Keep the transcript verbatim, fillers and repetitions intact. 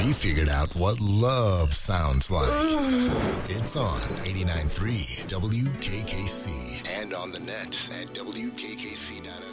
We figured out what love sounds like. It's on eighty-nine point three W K K C. And on the net at W K K C dot